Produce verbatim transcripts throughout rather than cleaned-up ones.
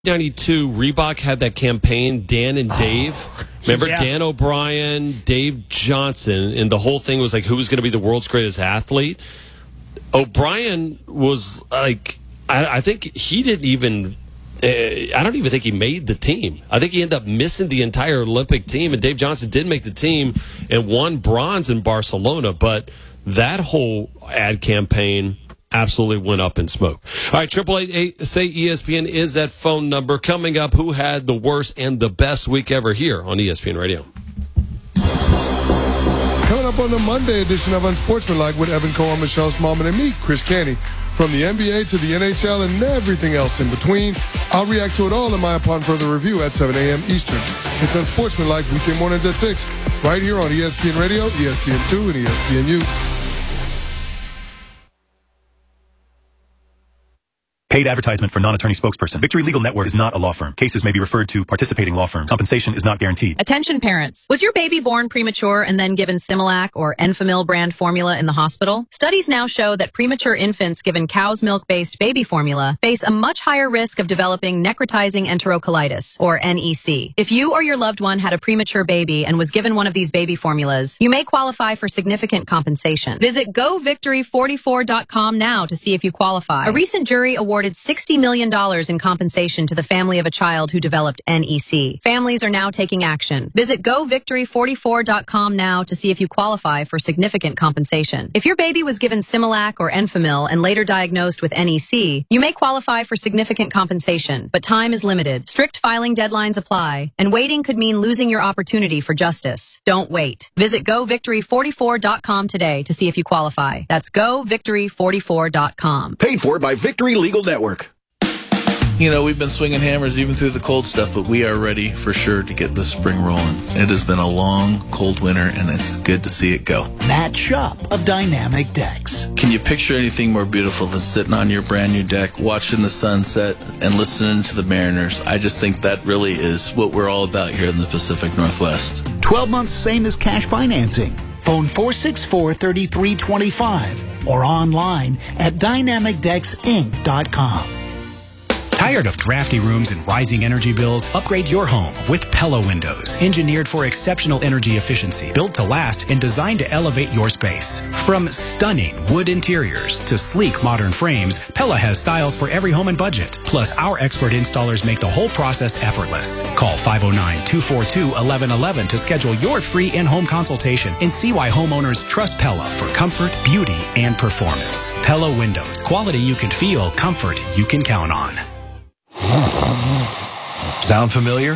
ninety-two, Reebok had that campaign, Dan and Dave. Oh, Remember yeah. Dan O'Brien, Dave Johnson, and the whole thing was like, who was going to be the world's greatest athlete? O'Brien was like, I, I think he didn't even, uh, I don't even think he made the team. I think he ended up missing the entire Olympic team, and Dave Johnson did make the team and won bronze in Barcelona, but that whole ad campaign absolutely went up in smoke. All right, triple eight eight say E S P N is that phone number. Coming up, who had the worst and the best week ever here on E S P N Radio? Coming up on the Monday edition of Unsportsmanlike with Evan Cohen, Michelle Smallman, and me, Chris Canty. From the N B A to the N H L and everything else in between, I'll react to it all in my Upon Further review at seven a.m. Eastern. It's Unsportsmanlike weekday mornings at six, right here on E S P N Radio, E S P N two, and E S P N U. Paid advertisement for non-attorney spokesperson. Victory Legal Network is not a law firm. Cases may be referred to participating law firms. Compensation is not guaranteed. Attention parents. Was your baby born premature and then given Similac or Enfamil brand formula in the hospital? Studies now show that premature infants given cow's milk-based baby formula face a much higher risk of developing necrotizing enterocolitis, or N E C. If you or your loved one had a premature baby and was given one of these baby formulas, you may qualify for significant compensation. Visit go victory forty-four dot com now to see if you qualify. A recent jury awarded sixty million dollars in compensation to the family of a child who developed N E C. Families are now taking action. Visit go victory forty-four dot com now to see if you qualify for significant compensation. If your baby was given Similac or Enfamil and later diagnosed with N E C, you may qualify for significant compensation, but time is limited. Strict filing deadlines apply, and waiting could mean losing your opportunity for justice. Don't wait. Visit go victory forty-four dot com today to see if you qualify. That's go victory forty-four dot com. Paid for by Victory Legal Network. You know, we've been swinging hammers even through the cold stuff, but we are ready for sure to get this spring rolling. It has been a long, cold winter, and it's good to see it go. Matt Schupp of Dynamic Decks. Can you picture anything more beautiful than sitting on your brand new deck, watching the sunset, and listening to the Mariners? I just think that really is what we're all about here in the Pacific Northwest. twelve months, same as cash financing. Phone four six four, three three two five or online at dynamic decks inc dot com. Tired of drafty rooms and rising energy bills? Upgrade your home with Pella Windows. Engineered for exceptional energy efficiency, built to last, and designed to elevate your space. From stunning wood interiors to sleek modern frames, Pella has styles for every home and budget. Plus, our expert installers make the whole process effortless. Call five oh nine, two four two, one one one one to schedule your free in-home consultation and see why homeowners trust Pella for comfort, beauty, and performance. Pella Windows. Quality you can feel, comfort you can count on. Sound familiar?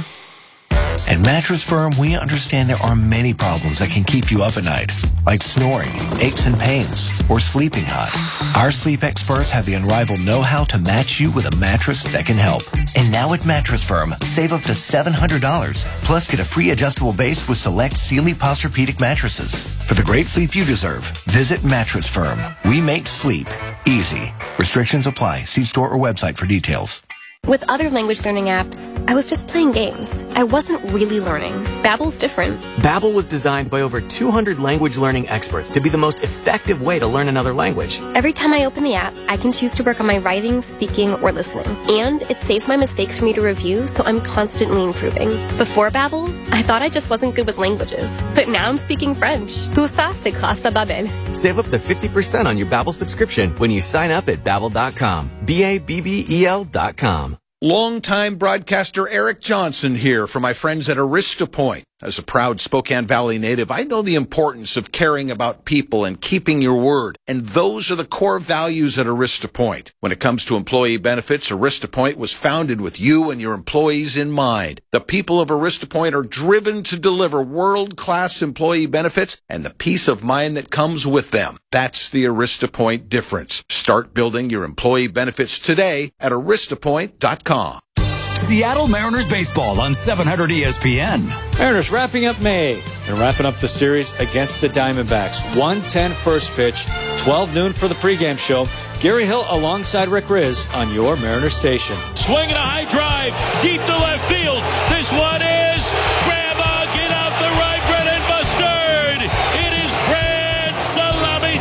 At Mattress Firm, we understand there are many problems that can keep you up at night, like snoring, aches and pains, or sleeping hot. Our sleep experts have the unrivaled know-how to match you with a mattress that can help. And now at Mattress Firm, save up to seven hundred dollars, plus get a free adjustable base with select Sealy Posturepedic mattresses. For the great sleep you deserve, visit Mattress Firm. We make sleep easy. Restrictions apply. See store or website for details. With other language learning apps, I was just playing games. I wasn't really learning. Babbel's different. Babbel was designed by over two hundred language learning experts to be the most effective way to learn another language. Every time I open the app, I can choose to work on my writing, speaking, or listening. And it saves my mistakes for me to review, so I'm constantly improving. Before Babbel, I thought I just wasn't good with languages. But now I'm speaking French. Tout ça, c'est grâce à Babbel. Save up to fifty percent on your Babbel subscription when you sign up at babbel dot com. B A B B E L dot com. Longtime broadcaster Eric Johnson here for my friends at Arista Point. As a proud Spokane Valley native, I know the importance of caring about people and keeping your word, and those are the core values at Arista Point. When it comes to employee benefits, Arista Point was founded with you and your employees in mind. The people of Arista Point are driven to deliver world-class employee benefits and the peace of mind that comes with them. That's the Arista Point difference. Start building your employee benefits today at arista point dot com. Seattle Mariners baseball on seven hundred E S P N. Mariners wrapping up May and wrapping up the series against the Diamondbacks. one ten first pitch, twelve noon for the pregame show. Gary Hill alongside Rick Riz on your Mariners station. Swinging a high drive deep to left field. This one is grab a get out the right, Brennan Mustard. It is grand salami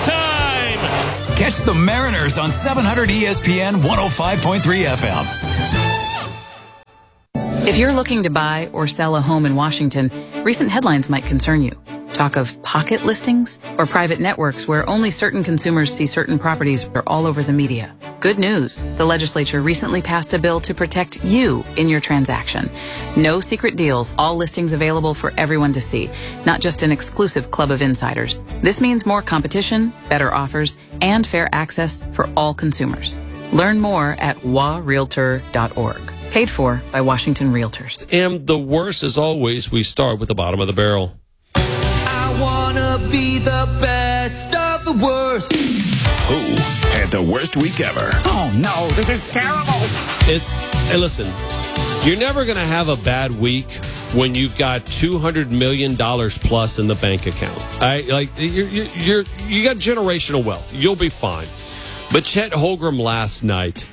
time. Catch the Mariners on seven hundred E S P N one oh five point three F M. If you're looking to buy or sell a home in Washington, recent headlines might concern you. Talk of pocket listings or private networks where only certain consumers see certain properties are all over the media. Good news. The legislature recently passed a bill to protect you in your transaction. No secret deals, all listings available for everyone to see, not just an exclusive club of insiders. This means more competition, better offers, and fair access for all consumers. Learn more at w a realtor dot org. Paid for by Washington Realtors. And the worst, as always, we start with the bottom of the barrel. I wanna be the best of the worst. Who had the worst week ever? Oh no, this is terrible. It's, hey, listen, you're never going to have a bad week when you've got two hundred million dollars plus in the bank account. I like you're, you're, you're, you got generational wealth. You'll be fine. But Chet Holmgren last night,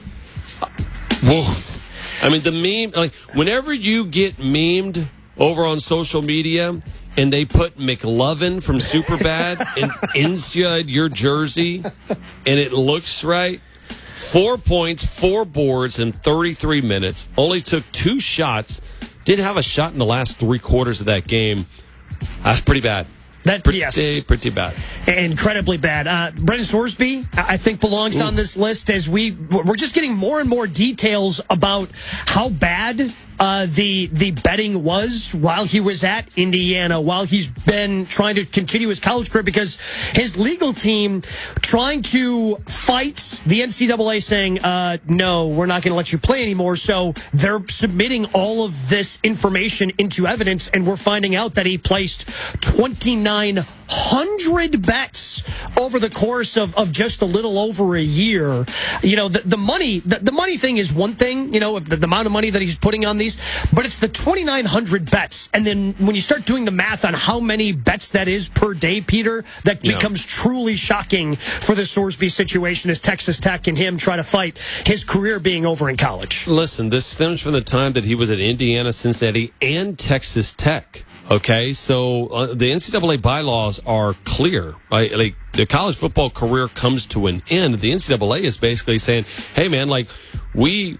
woof. I mean, the meme, like, whenever you get memed over on social media and they put McLovin from Superbad in, inside your jersey and it looks right, four points, four boards in thirty-three minutes, only took two shots, didn't have a shot in the last three quarters of that game. That's pretty bad. That, pretty, yes. pretty bad. Incredibly bad. Uh, Brendan Sorsby, I think, belongs Ooh. on this list as we, we're just getting more and more details about how bad uh, the the betting was while he was at Indiana, while he's been trying to continue his college career, because his legal team trying to fight the N C double A saying, uh, no, we're not going to let you play anymore. So they're submitting all of this information into evidence, and we're finding out that he placed twenty-nine hundred bets over the course of, of just a little over a year. You know, the, the money, the, the money thing is one thing, you know, the, the amount of money that he's putting on these, but it's the twenty-nine hundred bets. And then when you start doing the math on how many bets that is per day, Peter, that yeah. becomes truly shocking for the Sorsby situation as Texas Tech and him try to fight his career being over in college. Listen, this stems from the time that he was at Indiana, Cincinnati, and Texas Tech. Okay, so uh, the N C double A bylaws are clear. Right? Like, the college football career comes to an end. The N C double A is basically saying, "Hey, man, like we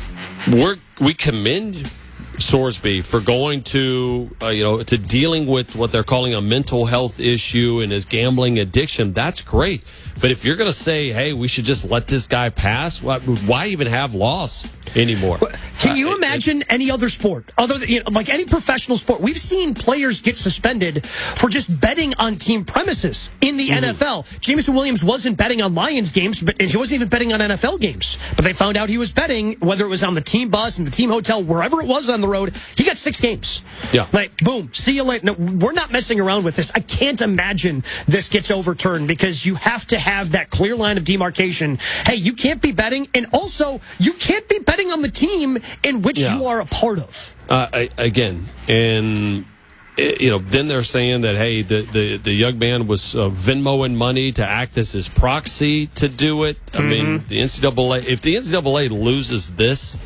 we we commend Sorsby for going to uh, you know to dealing with what they're calling a mental health issue and his gambling addiction. That's great, but if you're going to say, hey, we should just let this guy pass, why, why even have laws anymore?" Can you imagine uh, it, any other sport, other than, you know, like any professional sport? We've seen players get suspended for just betting on team premises in the mm-hmm. N F L. Jameson Williams wasn't betting on Lions games, but he wasn't even betting on N F L games. But they found out he was betting, whether it was on the team bus, in the team hotel, wherever it was on the road. He got six games. Yeah. Like, boom, see you later. No, we're not messing around with this. I can't imagine this gets overturned, because you have to have that clear line of demarcation. Hey, you can't be betting, and also you can't be betting on the team in which yeah. you are a part of. Uh, I, again, and you know, then they're saying that, hey, the the, the young man was uh, Venmoing money to act as his proxy to do it. I mm-hmm. mean, the N C double A. If the N C double A loses this,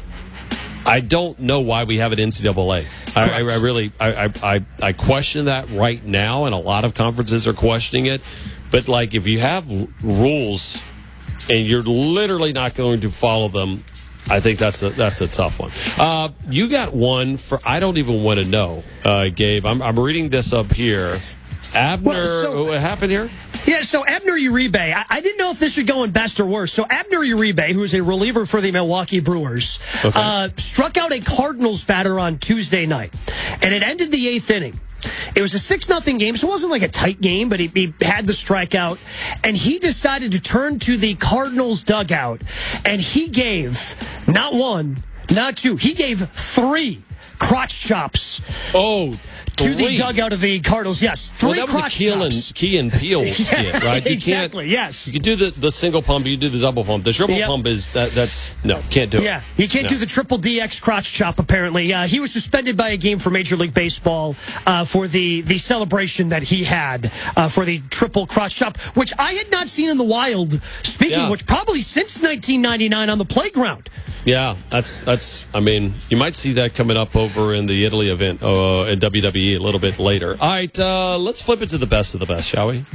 I don't know why we have an N C double A. I, I, I really, I, I, I question that right now, and a lot of conferences are questioning it. But like, if you have rules and you're literally not going to follow them, I think that's a that's a tough one. Uh, you got one for I don't even want to know, uh, Gabe. I'm I'm reading this up here. Abner, well, so, what happened here? Yeah, so Abner Uribe, I, I didn't know if this should go in best or worst. So Abner Uribe, who is a reliever for the Milwaukee Brewers, okay. uh, struck out a Cardinals batter on Tuesday night, and it ended the eighth inning. It was a six nothing game, so it wasn't like a tight game, but he, he had the strikeout, and he decided to turn to the Cardinals dugout, and he gave not one, not two, he gave three crotch chops. Oh, to the dugout of the Cardinals, yes. Three well, that was a Key and, Key and Peele skit, yeah, right? You exactly, can't, yes. You can do the, the single pump, you do the double pump. The triple yep. pump is, that. that's, no, can't do it. Yeah, you can't no. do the triple D X crotch chop, apparently. Uh, he was suspended by a game for Major League Baseball uh, for the, the celebration that he had uh, for the triple crotch chop, which I had not seen in the wild, speaking yeah. which probably since nineteen ninety-nine on the playground. Yeah, that's, that's. I mean, you might see that coming up over in the Italy event uh, in W W E a little bit later. All right, uh, let's flip it to the best of the best, shall we?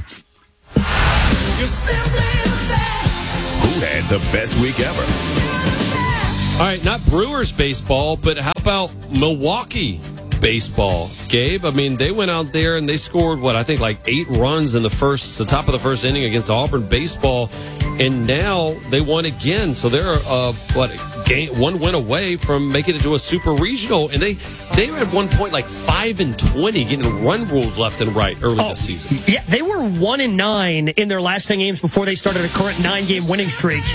You're simply the best. Who had the best week ever? All right, not Brewers baseball, but how about Milwaukee baseball, Gabe? I mean, they went out there and they scored, what, I think like eight runs in the first, the top of the first inning against Auburn baseball, and now they won again. So they're, uh, what, game, one win away from making it to a super regional, and they they were at one point like five and twenty, getting run ruled left and right early oh, this season. Yeah, they were one and nine in their last ten games before they started a current nine-game winning streak,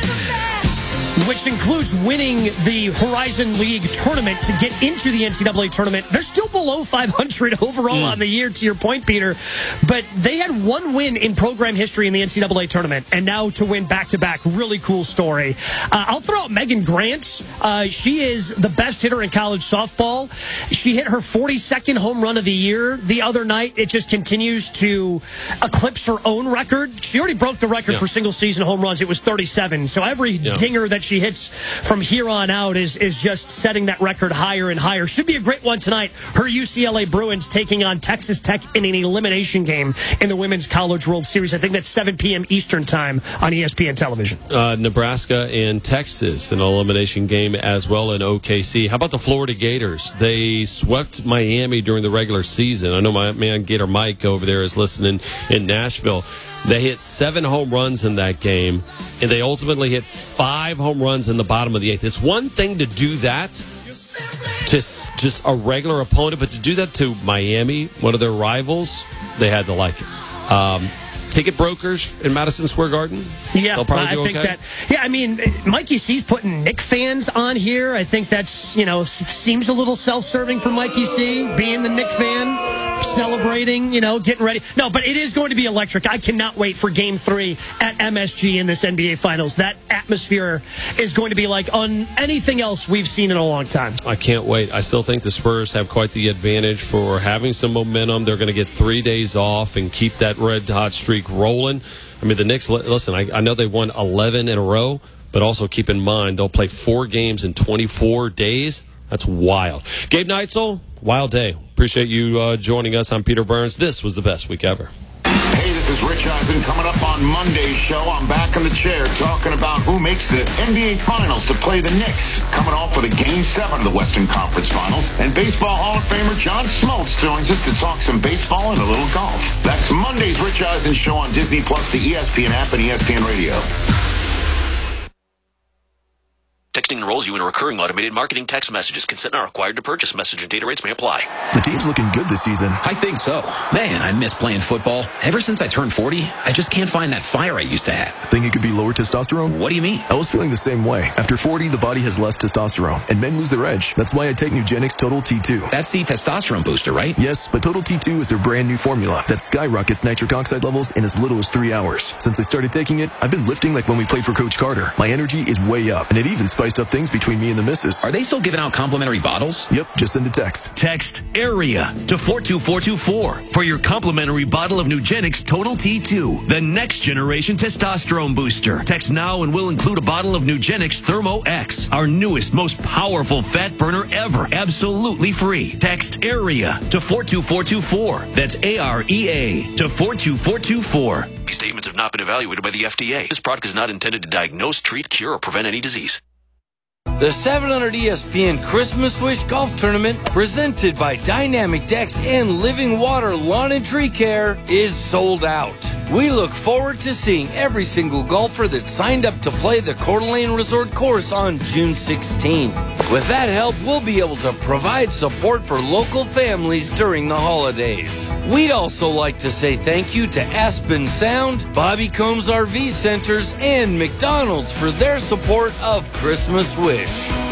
which includes winning the Horizon League tournament to get into the N C double A tournament. They're still below five hundred overall mm. on the year, to your point, Peter. But they had one win in program history in the N C double A tournament, and now to win back-to-back, really cool story. Uh, I'll throw out Megan Grant. Uh, she is the best hitter in college softball. She hit her forty-second home run of the year the other night. It just continues to eclipse her own record. She already broke the record yeah. for single-season home runs. It was thirty-seven. So every yeah. dinger that she hits from here on out is is just setting that record higher and higher. Should be a great one tonight. Her U C L A Bruins taking on Texas Tech in an elimination game in the Women's College World Series. I think that's seven p.m. Eastern time on E S P N television. Uh, Nebraska and Texas, an elimination game as well in O K C. How about the Florida Gators? They swept Miami during the regular season. I know my man Gator Mike over there is listening in Nashville. They hit seven home runs in that game, and they ultimately hit five home runs in the bottom of the eighth. It's one thing to do that to just a regular opponent, but to do that to Miami, one of their rivals, they had to like it. Um, ticket brokers in Madison Square Garden? Yeah, They'll probably I do think okay. that. Yeah, I mean, Mikey C's putting Knick fans on here. I think that's, you know, seems a little self-serving for Mikey C, being the Knick fan, celebrating, you know, getting ready. No, but it is going to be electric. I cannot wait for Game Three at M S G in this N B A Finals. That atmosphere is going to be like on anything else we've seen in a long time. I can't wait. I still think the Spurs have quite the advantage for having some momentum. They're going to get three days off and keep that red hot streak rolling. I mean, the Knicks, listen, I, I know they won eleven in a row, but also keep in mind they'll play four games in twenty-four days. That's wild. Gabe Neitzel, wild day. Appreciate you uh, joining us. I'm Peter Burns. This was the best week ever. Hey, this is Rich Eisen. Coming up on Monday's show, I'm back in the chair talking about who makes the N B A Finals to play the Knicks. Coming off with a Game seven of the Western Conference Finals. And Baseball Hall of Famer John Smoltz joins us to talk some baseball and a little golf. That's Monday's Rich Eisen show on Disney Plus, the E S P N app, and E S P N Radio. Texting enrolls you in recurring automated marketing text messages. Consent not required to purchase. Message and data rates may apply. The team's looking good this season. I think so. Man, I miss playing football. Ever since I turned forty, I just can't find that fire I used to have. Think it could be lower testosterone? What do you mean? I was feeling the same way. After forty, the body has less testosterone, and men lose their edge. That's why I take Nugenix Total T two. That's the testosterone booster, right? Yes, but Total T two is their brand new formula that skyrockets nitric oxide levels in as little as three hours. Since I started taking it, I've been lifting like when we played for Coach Carter. My energy is way up, and it even spiced up things between me and the missus. Are they still giving out complimentary bottles? Yep, just send a text. Text AREA to four two four two four for your complimentary bottle of Nugenix Total T two, the next generation testosterone booster. Text now and we'll include a bottle of Nugenix Thermo X, our newest, most powerful fat burner ever, absolutely free. Text AREA to four two four two four. That's A R E A to four two four two four. These statements have not been evaluated by the F D A. This product is not intended to diagnose, treat, cure, or prevent any disease. The seven hundred E S P N Christmas Wish Golf Tournament, presented by Dynamic Decks and Living Water Lawn and Tree Care, is sold out. We look forward to seeing every single golfer that signed up to play the Coeur d'Alene Resort course on June sixteenth. With that help, we'll be able to provide support for local families during the holidays. We'd also like to say thank you to Aspen Sound, Bobby Combs R V Centers, and McDonald's for their support of Christmas Wish.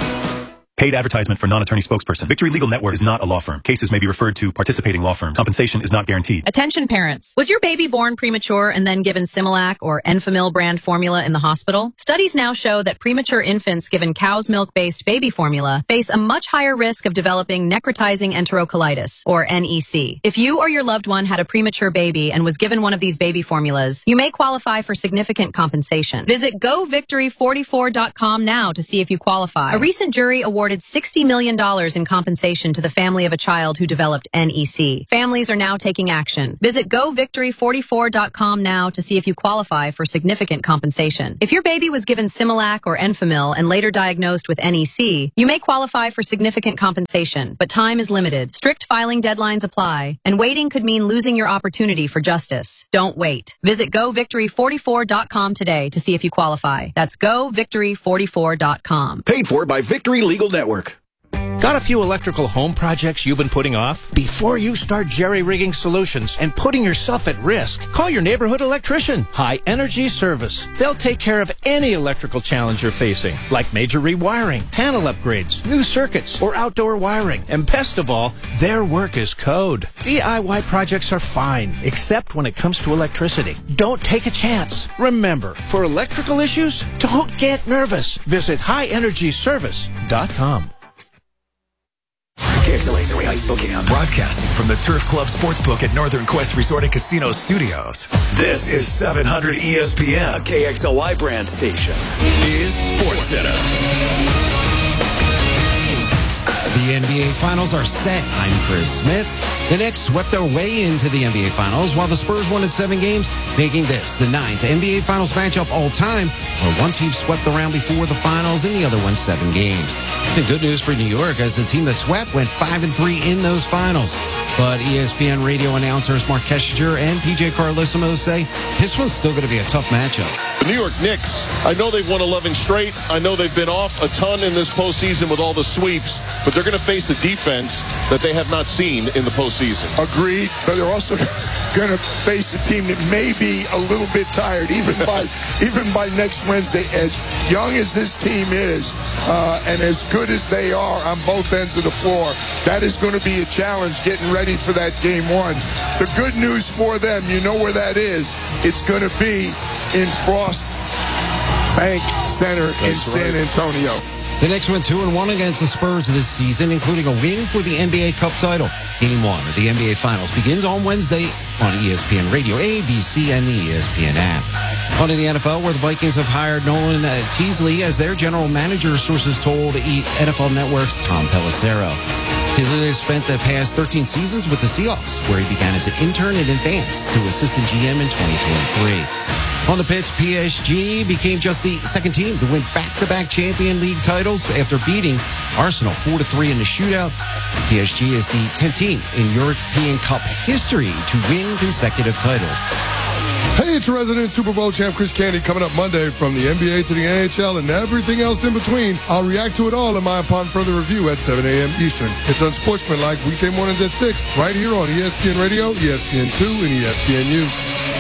Paid advertisement for non-attorney spokesperson. Victory Legal Network is not a law firm. Cases may be referred to participating law firms. Compensation is not guaranteed. Attention parents. Was your baby born premature and then given Similac or Enfamil brand formula in the hospital? Studies now show that premature infants given cow's milk-based baby formula face a much higher risk of developing necrotizing enterocolitis, or N E C. If you or your loved one had a premature baby and was given one of these baby formulas, you may qualify for significant compensation. Visit go victory forty-four dot com now to see if you qualify. A recent jury awarded awarded sixty million dollars in compensation to the family of a child who developed N E C. Families are now taking action. Visit go victory forty-four dot com now to see if you qualify for significant compensation. If your baby was given Similac or Enfamil and later diagnosed with N E C, you may qualify for significant compensation, but time is limited. Strict filing deadlines apply, and waiting could mean losing your opportunity for justice. Don't wait. Visit go victory forty-four dot com today to see if you qualify. That's go victory forty-four dot com. Paid for by Victory Legal Network. Got a few electrical home projects you've been putting off? Before you start jerry-rigging solutions and putting yourself at risk, call your neighborhood electrician, High Energy Service. They'll take care of any electrical challenge you're facing, like major rewiring, panel upgrades, new circuits, or outdoor wiring. And best of all, their work is code. D I Y projects are fine, except when it comes to electricity. Don't take a chance. Remember, for electrical issues, don't get nervous. Visit high energy service dot com. K X L A's Area Heights, Spokane. Broadcasting from the Turf Club Sportsbook at Northern Quest Resort and Casino Studios. This is seven hundred E S P N, a K X L Y brand station. Is Sports Center. The N B A Finals are set. I'm Chris Smith. The Knicks swept their way into the N B A Finals, while the Spurs won in seven games, making this the ninth N B A Finals matchup all time, where one team swept the round before the finals and the other won seven games. The good news for New York, as the team that swept went five and three in those finals. But E S P N radio announcers Mark Kessinger and P J Carlesimo say this one's still going to be a tough matchup. The New York Knicks, I know they've won eleven straight. I know they've been off a ton in this postseason with all the sweeps, but they're going to face a defense that they have not seen in the postseason. Agreed, but they're also going to face a team that may be a little bit tired, even by even by next Wednesday. As young as this team is, uh, and as good as they are on both ends of the floor, that is going to be a challenge getting ready for that game one. The good news for them, you know where that is. It's going to be in Frost Bank Center in San Antonio. The Knicks went two and one against the Spurs this season, including a win for the N B A Cup title. Game one of the N B A Finals begins on Wednesday on E S P N Radio, A B C, and the E S P N app. On to the N F L, where the Vikings have hired Nolan Teasley as their general manager, sources told N F L Network's Tom Pelissero. Teasley spent the past thirteen seasons with the Seahawks, where he began as an intern and advanced to assistant G M in twenty twenty-three. On the pitch, P S G became just the second team to win back-to-back Champions League titles after beating Arsenal four to three in the shootout. P S G is the tenth team in European Cup history to win consecutive titles. Hey, it's your resident Super Bowl champ Chris Canty coming up Monday from the N B A to the N H L and everything else in between. I'll react to it all in my Upon Further Review at seven a.m. Eastern. It's unsportsmanlike weekday mornings at six right here on E S P N Radio, E S P N two, and E S P N U.